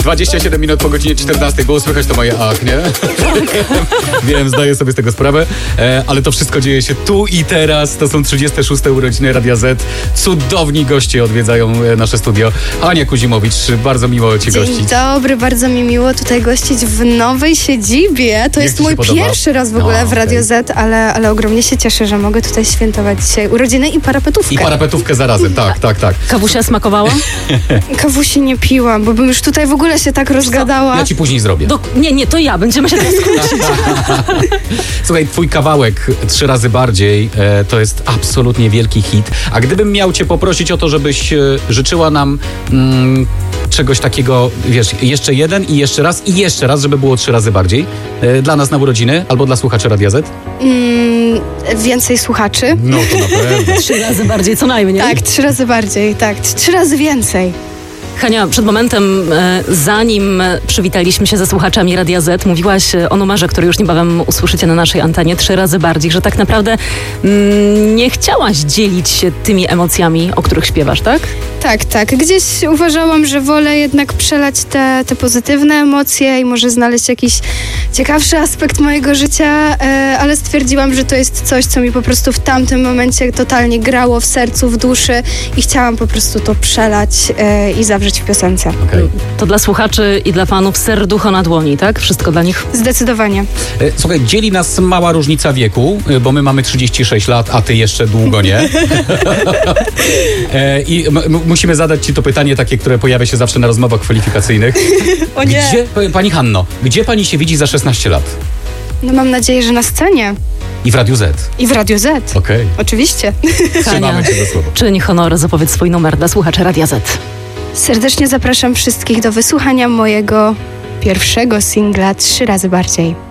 27 minut po godzinie 14. Było słychać to moje ach, nie? Wiem, zdaję sobie z tego sprawę, ale to wszystko dzieje się tu i teraz. To są 36. urodziny Radia Z. Cudowni goście odwiedzają nasze studio. Ania Kuzimowicz, bardzo miło Cię gościć. Dzień dobry, bardzo mi miło tutaj gościć w nowej siedzibie. To jest mój pierwszy raz w ogóle w Radio Z, ale ogromnie się cieszę, że mogę tutaj świętować dzisiaj urodziny i parapetówkę. I parapetówkę zarazem, tak. Kawusia smakowała? Kawusi nie piłam, bo bym już tutaj w ogóle się tak rozgadała. Ja Ci później zrobię. Nie, to ja. Będziemy się teraz kłócić. Słuchaj, twój kawałek 3 razy bardziej to jest absolutnie wielki hit. A gdybym miał Cię poprosić o to, żebyś życzyła nam czegoś takiego, wiesz, jeszcze jeden i jeszcze raz, żeby było 3 razy bardziej dla nas na urodziny albo dla słuchaczy Radia Z? Więcej słuchaczy. No to na pewno. 3 razy bardziej, co najmniej. Tak, 3 razy bardziej, tak. 3 razy więcej. Hania, przed momentem, zanim przywitaliśmy się ze słuchaczami Radia Z, mówiłaś o numerze, który już niebawem usłyszycie na naszej antenie 3 razy bardziej, że tak naprawdę nie chciałaś dzielić się tymi emocjami, o których śpiewasz, tak? Tak. Gdzieś uważałam, że wolę jednak przelać te pozytywne emocje i może znaleźć jakiś ciekawszy aspekt mojego życia, ale stwierdziłam, że to jest coś, co mi po prostu w tamtym momencie totalnie grało w sercu, w duszy i chciałam po prostu to przelać i zawrzeć w piosence. Okay. To dla słuchaczy i dla fanów serducho na dłoni, tak? Wszystko dla nich? Zdecydowanie. Słuchaj, dzieli nas mała różnica wieku, bo my mamy 36 lat, a ty jeszcze długo nie. I musimy zadać Ci to pytanie takie, które pojawia się zawsze na rozmowach kwalifikacyjnych. O nie! Pani Hanno, gdzie pani się widzi za 16 lat? No mam nadzieję, że na scenie. I w Radiu Z. I w Radiu Z. Okej. Oczywiście. Trzymamy Cię za słowo. Czyń honor, zapowiedz swój numer dla słuchaczy Radia Z. Serdecznie zapraszam wszystkich do wysłuchania mojego pierwszego singla 3 razy bardziej.